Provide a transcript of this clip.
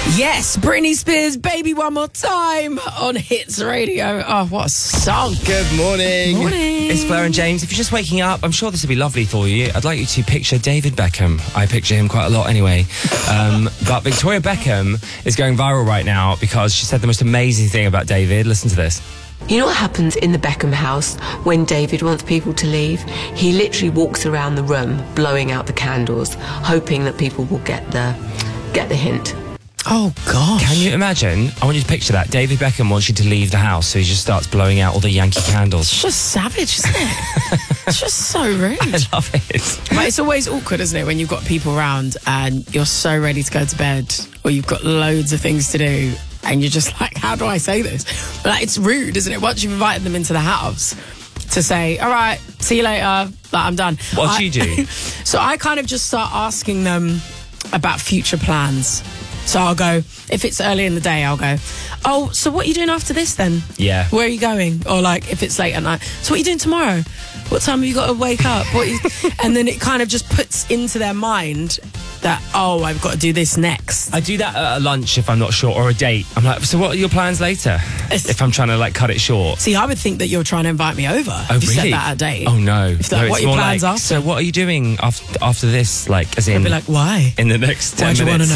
Yes, Britney Spears, Baby One More Time on Hits Radio. Oh, what a song. Good morning. Morning. It's Fleur and James. If you're just waking up, I'm sure this will be lovely for you. I'd like you to picture David Beckham. I picture him quite a lot anyway. But Victoria Beckham is going viral right now because she said the most amazing thing about David. Listen to this. You know what happens in the Beckham house when David wants people to leave? He literally walks around the room blowing out the candles, hoping that people will get the hint. Oh, gosh. Can you imagine? I want you to picture that. David Beckham wants you to leave the house, so he just starts blowing out all the Yankee candles. It's just savage, isn't it? It's just so rude. I love it. But it's always awkward, isn't it, when you've got people around and you're so ready to go to bed or you've got loads of things to do and you're just like, how do I say this? But like, it's rude, isn't it? Once you've invited them into the house to say, all right, see you later, like, I'm done. What do you do? So I kind of just start asking them about future plans. So I'll go, if it's early in the day, I'll go, oh, so what are you doing after this then? Yeah. Where are you going? Or like, if it's late at night, so what are you doing tomorrow? What time have you got to wake up? And then it kind of just puts into their mind that, oh, I've got to do this next. I do that at a lunch if I'm not sure, or a date. I'm like, so what are your plans later? If I'm trying to like cut it short. See, I would think that you're trying to invite me over. Oh, if you really? said that at a date. Oh, no. If that, No, what it's your more plans like, after? so what are you doing after this? Like, as in... I'd be like, why? In the next 10 Why do you want minutes. to know?